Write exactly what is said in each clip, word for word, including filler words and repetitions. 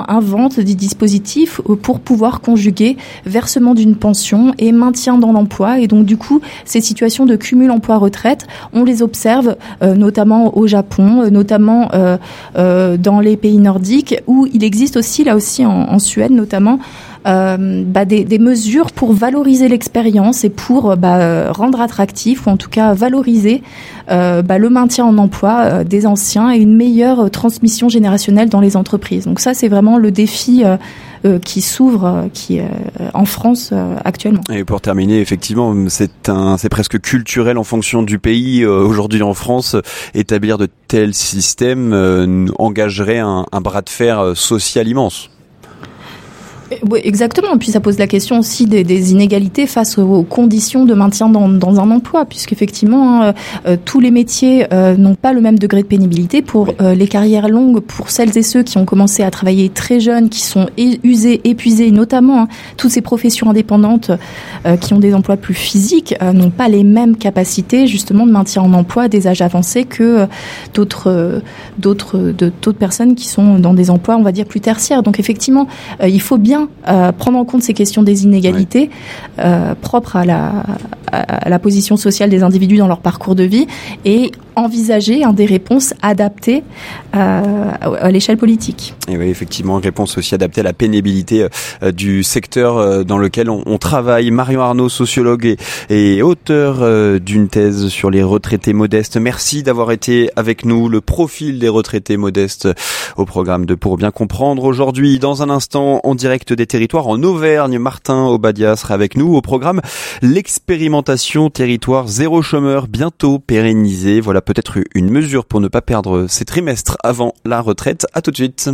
inventent des dispositifs pour pouvoir conjuguer versement d'une pension et maintien dans l'emploi. Et donc du coup, ces situations de cumul emploi-retraite, on les observe euh, notamment au Japon, euh, notamment euh, euh, dans les pays nordiques, où il existe aussi, là aussi en, en Suède notamment, Euh, bah, des, des mesures pour valoriser l'expérience et pour bah, rendre attractif, ou en tout cas valoriser euh, bah, le maintien en emploi euh, des anciens et une meilleure euh, transmission générationnelle dans les entreprises. Donc ça, c'est vraiment le défi euh, euh, qui s'ouvre euh, qui, euh, en France euh, actuellement. Et pour terminer, effectivement, c'est, un, c'est presque culturel en fonction du pays. Euh, aujourd'hui en France, établir de tels systèmes euh, engagerait un, un bras de fer social immense. Oui, exactement. Et puis ça pose la question aussi des, des inégalités face aux conditions de maintien dans, dans un emploi, puisqu'effectivement, euh, euh, tous les métiers euh, n'ont pas le même degré de pénibilité. Pour euh, les carrières longues, pour celles et ceux qui ont commencé à travailler très jeunes, qui sont é- usés, épuisés, notamment hein, toutes ces professions indépendantes euh, qui ont des emplois plus physiques, euh, n'ont pas les mêmes capacités justement de maintien en emploi à des âges avancés que euh, d'autres, euh, d'autres, de, d'autres personnes qui sont dans des emplois, on va dire, plus tertiaires. Donc effectivement, euh, il faut bien Euh, prendre en compte ces questions des inégalités ouais. euh, propres à la, à la position sociale des individus dans leur parcours de vie et envisager hein, des réponses adaptées euh, à l'échelle politique. Et oui, effectivement, une réponse aussi adaptée à la pénibilité euh, du secteur euh, dans lequel on, on travaille. Marion Arnaud, sociologue et, et auteur euh, d'une thèse sur les retraités modestes. Merci d'avoir été avec nous. Le profil des retraités modestes au programme de Pour bien comprendre. Aujourd'hui, dans un instant, en direct des territoires en Auvergne, Martin Obadia sera avec nous. Au programme, l'expérimentation territoire zéro chômeur, bientôt pérennisée. Voilà peut-être une mesure pour ne pas perdre ses trimestres avant la retraite. À tout de suite.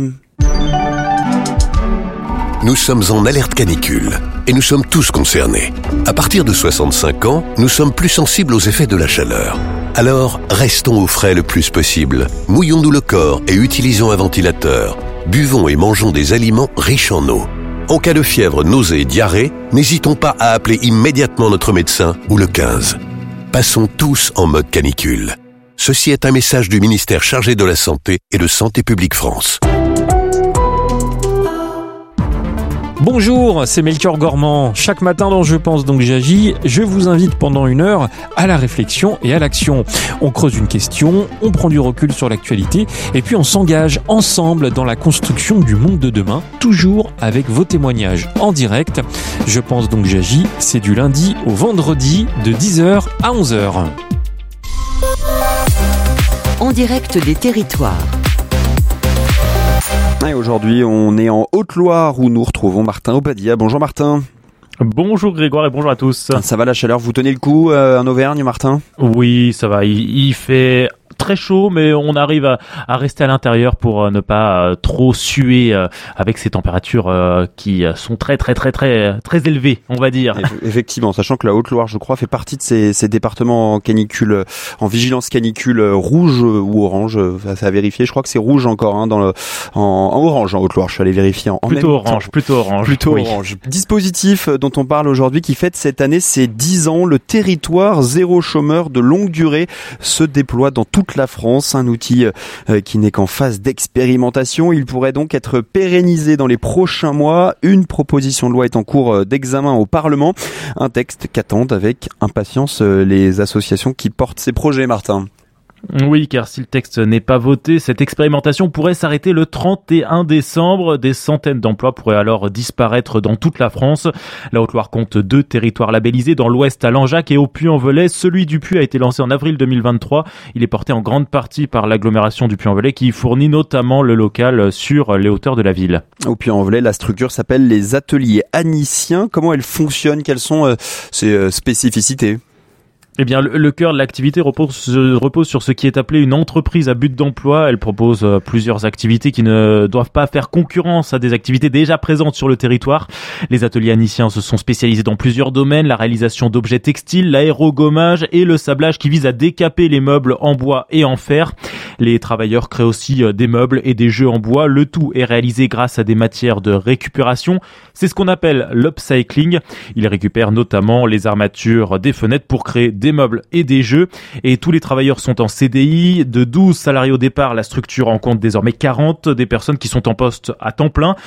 Nous sommes en alerte canicule et nous sommes tous concernés. À partir de soixante-cinq ans, nous sommes plus sensibles aux effets de la chaleur. Alors, restons au frais le plus possible. Mouillons-nous le corps et utilisons un ventilateur. Buvons et mangeons des aliments riches en eau. En cas de fièvre, nausée et diarrhée, n'hésitons pas à appeler immédiatement notre médecin ou le quinze. Passons tous en mode canicule. Ceci est un message du ministère chargé de la Santé et de Santé publique France. Bonjour, c'est Melchior Gormand. Chaque matin dans Je pense donc j'agis, je vous invite pendant une heure à la réflexion et à l'action. On creuse une question, on prend du recul sur l'actualité et puis on s'engage ensemble dans la construction du monde de demain, toujours avec vos témoignages en direct. Je pense donc j'agis, c'est du lundi au vendredi de dix heures à onze heures. En direct des territoires. Et aujourd'hui, on est en Haute-Loire où nous retrouvons Martin Obadia. Bonjour Martin. Bonjour Grégoire et bonjour à tous. Ça va la chaleur, vous tenez le coup euh, en Auvergne Martin ? Oui, ça va, il, il fait très chaud mais on arrive à, à rester à l'intérieur pour euh, ne pas euh, trop suer euh, avec ces températures euh, qui sont très très très très très élevées, on va dire. Effectivement, sachant que la Haute-Loire, je crois, fait partie de ces, ces départements en canicule, en vigilance canicule rouge ou orange, c'est à vérifier. Je crois que c'est rouge encore hein, dans le en, en orange en Haute-Loire. Je suis allé vérifier en, en plutôt même orange, temps. plutôt orange, plutôt oui. orange. Dispositif dont on parle aujourd'hui qui fête cette année ses dix ans, le territoire zéro chômeur de longue durée se déploie dans toute la France, un outil euh, qui n'est qu'en phase d'expérimentation. Il pourrait donc être pérennisé dans les prochains mois. Une proposition de loi est en cours d'examen au Parlement, un texte qu'attendent avec impatience les associations qui portent ces projets, Martin. Oui, car si le texte n'est pas voté, cette expérimentation pourrait s'arrêter le trente et un décembre. Des centaines d'emplois pourraient alors disparaître dans toute la France. La Haute-Loire compte deux territoires labellisés, dans l'ouest à Langeac et au Puy-en-Velay. Celui du Puy a été lancé en avril deux mille vingt-trois. Il est porté en grande partie par l'agglomération du Puy-en-Velay qui fournit notamment le local sur les hauteurs de la ville. Au Puy-en-Velay, la structure s'appelle les ateliers aniciens. Comment elle fonctionne ? Quelles sont euh, ses euh, spécificités ? Eh bien, le, le cœur de l'activité repose, repose sur ce qui est appelé une entreprise à but d'emploi. Elle propose euh, plusieurs activités qui ne doivent pas faire concurrence à des activités déjà présentes sur le territoire. Les ateliers aniciens se sont spécialisés dans plusieurs domaines, la réalisation d'objets textiles, l'aérogommage et le sablage qui vise à décaper les meubles en bois et en fer. Les travailleurs créent aussi euh, des meubles et des jeux en bois. Le tout est réalisé grâce à des matières de récupération. C'est ce qu'on appelle l'upcycling. Ils récupèrent notamment les armatures des fenêtres pour créer des des meubles et des jeux, et tous les travailleurs sont en C D I. De douze salariés au départ, la structure en compte désormais quarante, des personnes qui sont en poste à temps plein.